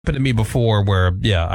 happened to me before where,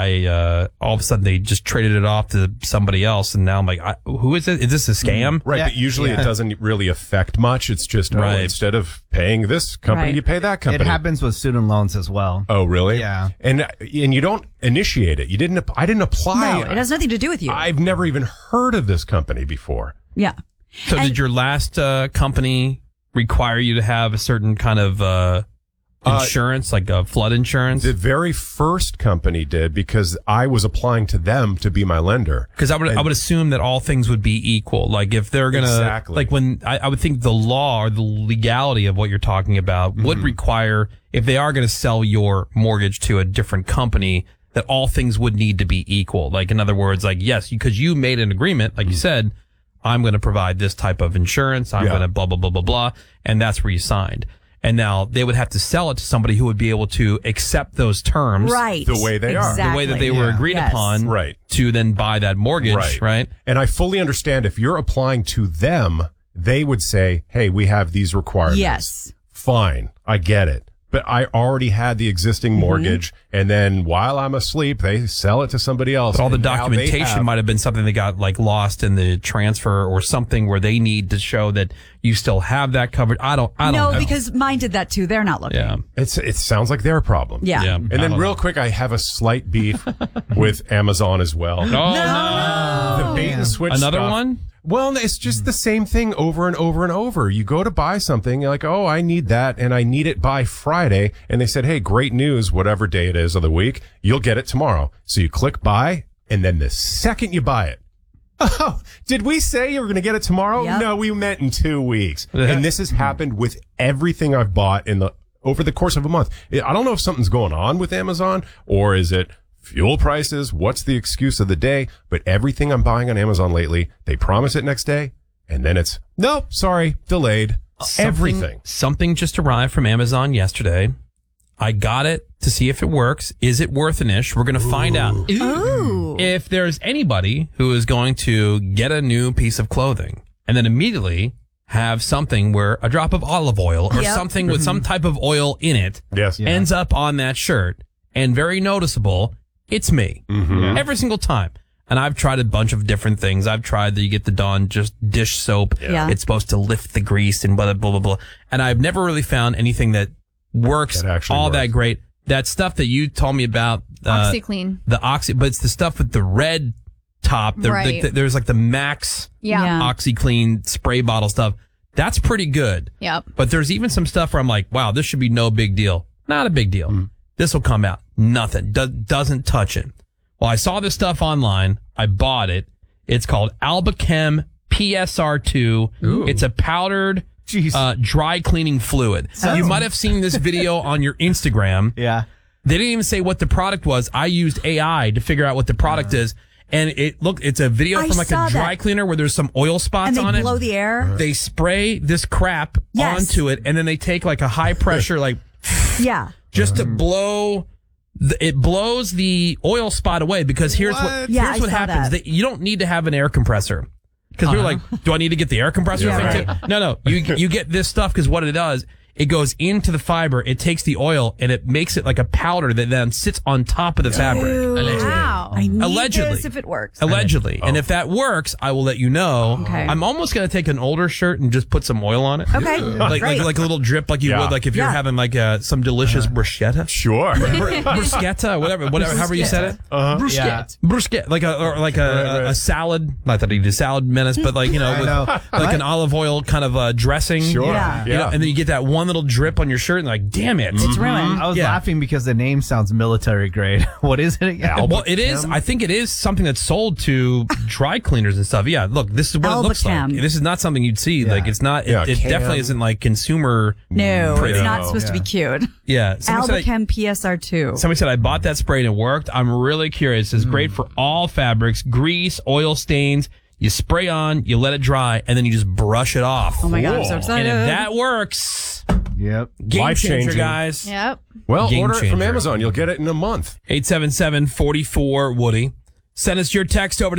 I all of a sudden they just traded it off to somebody else, and now I'm like, who is it? Is this a scam? Right, but usually it doesn't really affect much. It's just, instead of paying this company, you pay that company. It happens with student loans as well. Oh, really? Yeah. And you don't initiate it. I didn't apply. No, it has nothing to do with you. I've never even heard of this company before. Yeah. So did your last company require you to have a certain kind of insurance, like a flood insurance? The very first company did, because I was applying to them to be my lender. Because I would assume that all things would be equal. Like if they're gonna, like when I would think the law or the legality of what you're talking about would require, if they are going to sell your mortgage to a different company, that all things would need to be equal. Like in other words, like yes, because you made an agreement, like you said, I'm going to provide this type of insurance. I'm going to blah blah blah blah blah, and that's where you signed. And now they would have to sell it to somebody who would be able to accept those terms. Right. The way they are. The way that they were agreed upon. Right. To then buy that mortgage. Right. And I fully understand if you're applying to them, they would say, hey, we have these requirements. Yes. Fine. I get it. But I already had the existing mortgage, and then while I'm asleep, they sell it to somebody else. But all the documentation might have been something that got like lost in the transfer or something where they need to show that you still have that covered. I don't know. No, because mine did that too. They're not looking. Yeah. It sounds like their problem. Yeah. And then real quick, I have a slight beef with Amazon as well. Oh, no. The bait and switch Another stuff. one? Well, it's just the same thing over and over and over. You go to buy something, you're like, oh, I need that, and I need it by Friday. And they said, hey, great news, whatever day it is of the week, you'll get it tomorrow. So you click buy, and then the second you buy it, oh, did we say you were going to get it tomorrow? Yep. No, we meant in 2 weeks. And this has happened with everything I've bought over the course of a month. I don't know if something's going on with Amazon, or is it fuel prices, what's the excuse of the day? But everything I'm buying on Amazon lately, they promise it next day, and then it's, nope, sorry, delayed. Everything. Something just arrived from Amazon yesterday. I got it to see if it works. Is it worth an ish? We're going to find out. Ooh. If there's anybody who is going to get a new piece of clothing and then immediately have something where a drop of olive oil or something with some type of oil in it ends up on that shirt and very noticeable, it's me. Every single time. And I've tried a bunch of different things. I've tried that you get the Dawn just dish soap. Yeah. It's supposed to lift the grease and blah, blah, blah, blah. And I've never really found anything that works that great. That stuff that you told me about. OxyClean. But it's the stuff with the red top. There's like the Max OxyClean spray bottle stuff. That's pretty good. Yep. But there's even some stuff where I'm like, wow, this should be no big deal. Not a big deal. This will come out. Nothing. Doesn't touch it. Well, I saw this stuff online. I bought it. It's called Albachem PSR2. Ooh. It's a powdered dry cleaning fluid. You might have seen this video on your Instagram. Yeah. They didn't even say what the product was. I used AI to figure out what the product is. And it's a video from like a dry cleaner where there's some oil spots on it. And they blow the air. They spray this crap onto it, and then they take like a high pressure, like, just to blow. It blows the oil spot away, because here's what happens. You don't need to have an air compressor, because we were like, do I need to get the air compressor thing too? No. You get this stuff, because what it does, it goes into the fiber, it takes the oil, and it makes it like a powder that then sits on top of the fabric. Wow. I need Allegedly. this if it works. Allegedly. And if that works, I will let you know. Okay. I'm almost going to take an older shirt and just put some oil on it. Okay. Like a little drip, like you would, like if you're having like some delicious bruschetta. Sure. Bruschetta, whatever, however you said it. Bruschetta. Bruschetta, like a salad. Not that I eat a salad menace, but like, with like an olive oil kind of dressing. Sure. Yeah. And then you get that one little drip on your shirt, and like, damn it. It's ruined. I was laughing because the name sounds military grade. What is it again? Well, it is. I think it is something that's sold to dry cleaners and stuff. Yeah, look, this is what it looks like. This is not something you'd see. Like, it's not. It definitely isn't like consumer. No, pretty. it's not supposed to be cute. Yeah. Albachem PSR2. Somebody said I bought that spray and it worked. I'm really curious. It's great for all fabrics, grease, oil stains. You spray on, you let it dry, and then you just brush it off. Oh my God, I'm so excited. And if that works, yep, game changer, guys. Yep. Well, order it from Amazon. You'll get it in a month. 877-44-WOODY. Send us your text over to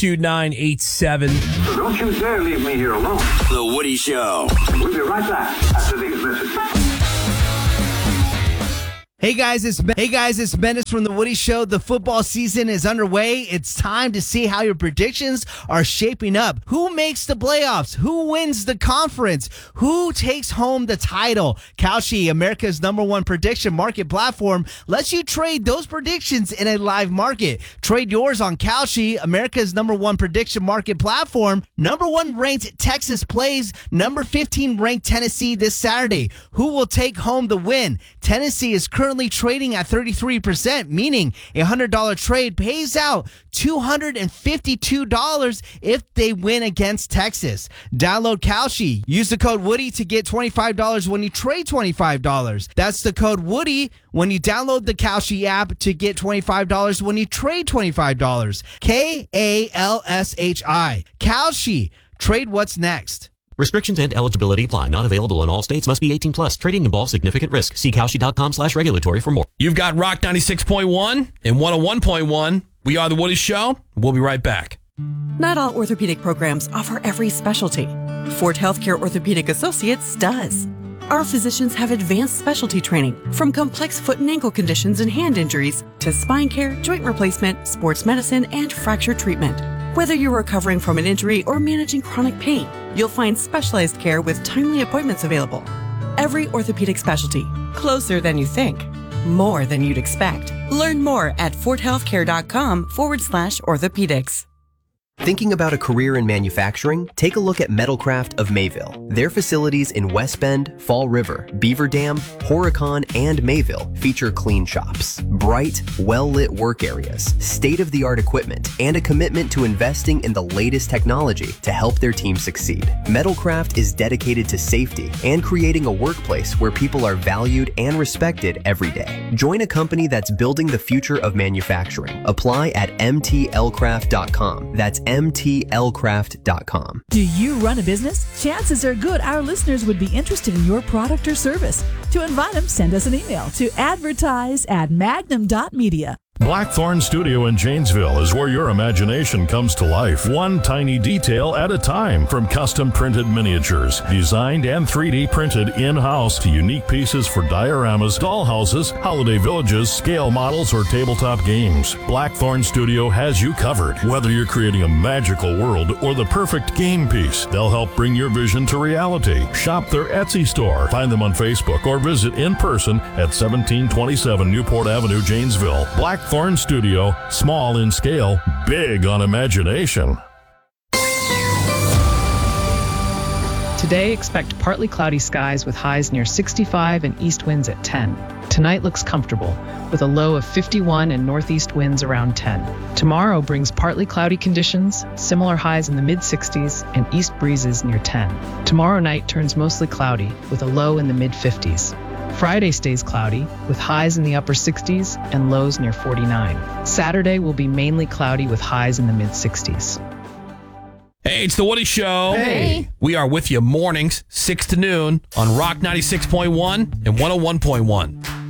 22987. Don't you dare leave me here alone. The Woody Show. We'll be right back after these messages. Hey guys, it's Menace from The Woody Show. The football season is underway. It's time to see how your predictions are shaping up. Who makes the playoffs? Who wins the conference? Who takes home the title? Kalshi, America's #1 prediction market platform, lets you trade those predictions in a live market. Trade yours on Kalshi, America's #1 prediction market platform. #1 ranked Texas plays #15 ranked Tennessee this Saturday. Who will take home the win? Tennessee is currently trading at 33%, meaning a $100 trade pays out $252 if they win against Texas. Download Kalshi. Use the code Woody to get $25 when you trade $25. That's the code Woody when you download the Kalshi app to get $25 when you trade $25. KALSHI. Kalshi. Trade what's next. Restrictions and eligibility apply. Not available in all states. Must be 18 plus. Trading involves significant risk. See Kalshi.com/regulatory for more. You've got Rock 96.1 and 101.1. We are The Woody Show. We'll be right back. Not all orthopedic programs offer every specialty. Fort Healthcare Orthopedic Associates does. Our physicians have advanced specialty training, from complex foot and ankle conditions and hand injuries to spine care, joint replacement, sports medicine, and fracture treatment. Whether you're recovering from an injury or managing chronic pain, you'll find specialized care with timely appointments available. Every orthopedic specialty, closer than you think, more than you'd expect. Learn more at forthealthcare.com/orthopedics. Thinking about a career in manufacturing? Take a look at Metalcraft of Mayville. Their facilities in West Bend, Fall River, Beaver Dam, Horicon, and Mayville feature clean shops, bright, well-lit work areas, state-of-the-art equipment, and a commitment to investing in the latest technology to help their team succeed. Metalcraft is dedicated to safety and creating a workplace where people are valued and respected every day. Join a company that's building the future of manufacturing. Apply at mtlcraft.com. That's mtlcraft.com. Do you run a business? Chances are good our listeners would be interested in your product or service. To invite them, send us an email to advertise@magnum.media. Blackthorn Studio in Janesville is where your imagination comes to life, one tiny detail at a time. From custom printed miniatures, designed and 3D printed in-house, to unique pieces for dioramas, dollhouses, holiday villages, scale models, or tabletop games. Blackthorn Studio has you covered. Whether you're creating a magical world or the perfect game piece, they'll help bring your vision to reality. Shop their Etsy store. Find them on Facebook or visit in person at 1727 Newport Avenue, Janesville. Blackthorn Studio, small in scale, big on imagination. Today, expect partly cloudy skies with highs near 65 and east winds at 10. Tonight looks comfortable, with a low of 51 and northeast winds around 10. Tomorrow brings partly cloudy conditions, similar highs in the mid-60s, and east breezes near 10. Tomorrow night turns mostly cloudy, with a low in the mid-50s. Friday stays cloudy, with highs in the upper 60s and lows near 49. Saturday will be mainly cloudy with highs in the mid-60s. Hey, it's The Woody Show. Hey. We are with you mornings, 6 to noon on Rock 96.1 and 101.1.